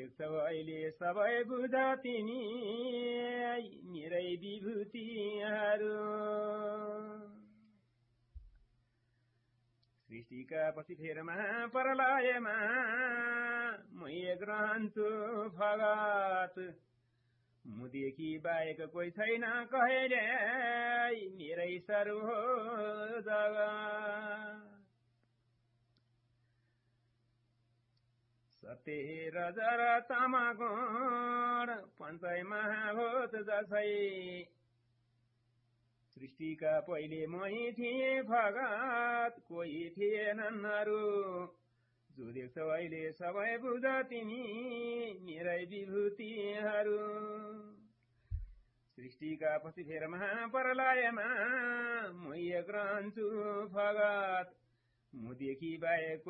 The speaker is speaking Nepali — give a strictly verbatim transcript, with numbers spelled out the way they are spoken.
देख्छौ अहिले सबै बुझ तिमी मेरै विभूतिहरू। सृष्टिका पछि फेर महाप्रलयमा म एक रहन्छु भगत। मुदेखि बाहेक कोही छैन कहिले मेरै सर्व हो जगत। सत्य रज र तमगुण पञ्चै महाभूत जसै सृष्टिका पहिले मै थिए भगत कोही थिएनन् अरू। जो देख्छौ अहिले सबै बुझ तिमी मेरै विभूतिहरू। सृष्टिका पछि फेर महाप्रलयमा म एक रहन्छु भगत। मुदेखि बाहेक